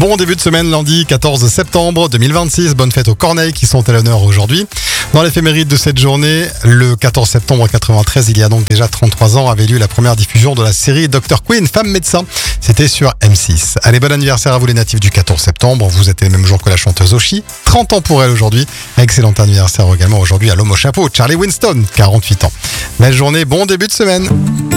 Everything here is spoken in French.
Bon début de semaine, lundi 14 septembre 2026. Bonne fête aux Corneilles qui sont à l'honneur aujourd'hui. Dans l'éphéméride de cette journée, le 14 septembre 93, il y a donc déjà 33 ans, avait lieu la première diffusion de la série Dr Queen, femme médecin. C'était sur M6. Allez, bon anniversaire à vous les natifs du 14 septembre. Vous êtes le même jour que la chanteuse Oshi. 30 ans pour elle aujourd'hui. Excellent anniversaire également aujourd'hui à l'homme au chapeau, Charlie Winston, 48 ans. Belle journée, bon début de semaine.